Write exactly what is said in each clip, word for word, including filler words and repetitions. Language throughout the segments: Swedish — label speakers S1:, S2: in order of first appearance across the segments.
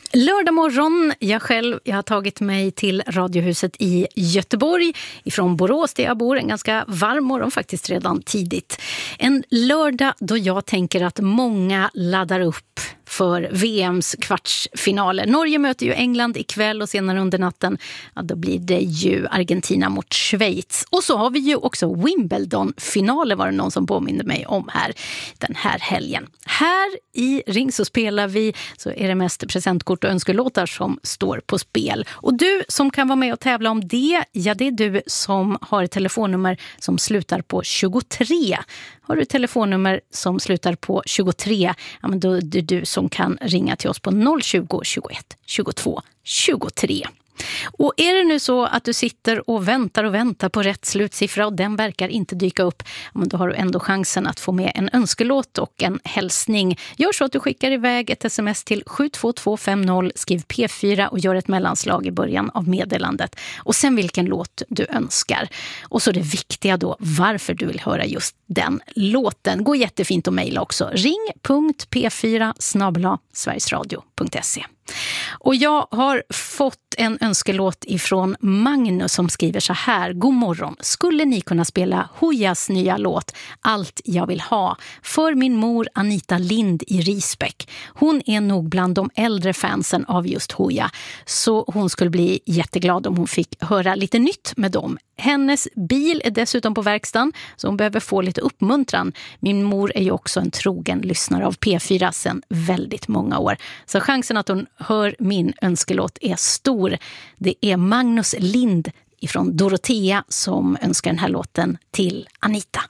S1: Lördag morgon, jag själv, jag har tagit mig till Radiohuset i Göteborg ifrån Borås där jag bor, en ganska varm morgon faktiskt redan tidigt. En lördag då jag tänker att många laddar upp för V M:s kvartsfinaler. Norge möter ju England ikväll och senare under natten, ja, då blir det ju Argentina mot Schweiz. Och så har vi ju också Wimbledon-finaler, var det någon som påminner mig om här den här helgen. Här i Ring så spelar vi, så är det mest presentkort och önskelåtar som står på spel. Och du som kan vara med och tävla om det, ja det är du som har ett telefonnummer som slutar på tjugotre. Har du ett telefonnummer som slutar på tjugotre, ja men då är det du som kan ringa till oss på noll tjugo, tjugoett, tjugotvå, tjugotre. Och är det nu så att du sitter och väntar och väntar på rätt slutsiffra och den verkar inte dyka upp, ja, men då har du ändå chansen att få med en önskelåt och en hälsning. Gör så att du skickar iväg ett sms till sju två två fem noll, skriv P fyra och gör ett mellanslag i början av meddelandet. Och sen vilken låt du önskar. Och så det viktiga då, varför du vill höra just den låten. Gå jättefint att mejla också. ring punkt p fyra snabel-a sverigesradio punkt se. Och jag har fått en önskelåt ifrån Magnus som skriver så här: god morgon, skulle ni kunna spela Hoojas nya låt Allt jag vill ha för min mor Anita Lind i Risbäck. Hon är nog bland de äldre fansen av just Hooja, så hon skulle bli jätteglad om hon fick höra lite nytt med dem. Hennes bil är dessutom på verkstaden, så hon behöver få lite uppmuntran. Min mor är ju också en trogen lyssnare av P fyra sedan väldigt många år. Så chansen att hon hör min önskelåt är stor. Det är Magnus Lind ifrån Dorotea som önskar den här låten till Anita.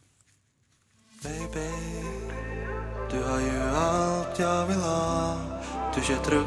S2: Baby, du har ju allt jag vill ha. Du kör truck